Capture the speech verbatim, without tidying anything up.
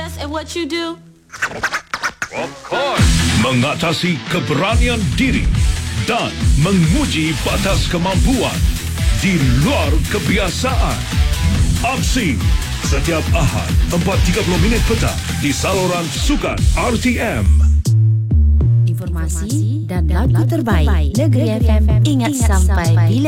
best at what you do? Of course. Mengatasi keberanian diri dan menguji batas kemampuan di luar kebiasaan. Aksi setiap Ahad empat tiga puluh minit petang di saluran Sukan R T M. Informasi dan lagu terbaik Negeri F M, ingat sampai bila